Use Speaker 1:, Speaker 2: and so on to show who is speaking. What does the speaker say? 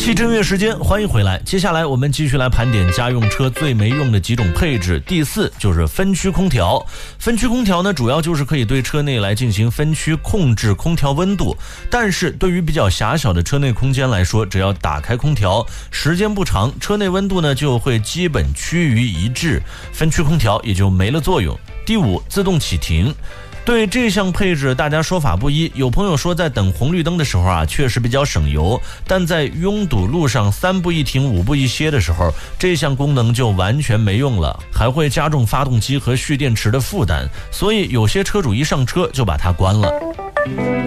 Speaker 1: 汽正月时间，欢迎回来。接下来我们继续来盘点家用车最没用的几种配置。第4就是分区空调。分区空调呢，主要就是可以对车内来进行分区控制空调温度，但是对于比较狭小的车内空间来说，只要打开空调，时间不长，车内温度呢就会基本趋于一致，分区空调也就没了作用。第5，自动启停。对这项配置大家说法不一，有朋友说在等红绿灯的时候啊，确实比较省油，但在拥堵路上3步一停5步一歇的时候，这项功能就完全没用了，还会加重发动机和蓄电池的负担，所以有些车主一上车就把它关了。